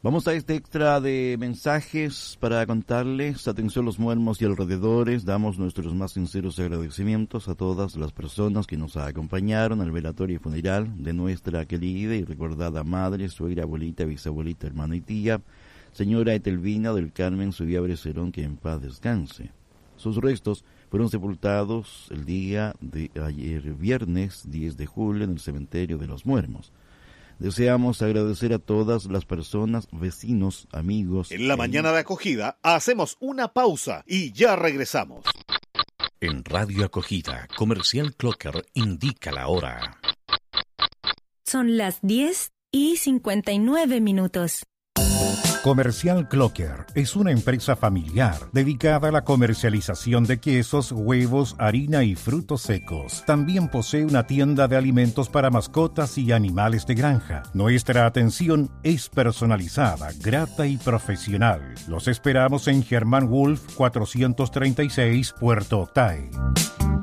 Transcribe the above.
Vamos a este extra de mensajes para contarles, atención los Muermos y alrededores, damos nuestros más sinceros agradecimientos a todas las personas que nos acompañaron al velatorio y funeral de nuestra querida y recordada madre, suegra, abuelita, bisabuelita, hermana y tía, señora Etelvina del Carmen Subiabre Cerón, que en paz descanse. Sus restos fueron sepultados el día de ayer, viernes 10 de julio, en el cementerio de los Muermos. Deseamos agradecer a todas las personas, vecinos, amigos. En la mañana de acogida hacemos una pausa y ya regresamos. En Radio Acogida, Comercial Clocker indica la hora. Son las 10:59. Comercial Clocker es una empresa familiar dedicada a la comercialización de quesos, huevos, harina y frutos secos. También posee una tienda de alimentos para mascotas y animales de granja. Nuestra atención es personalizada, grata y profesional. Los esperamos en Germán Wolf 436, Puerto Octay.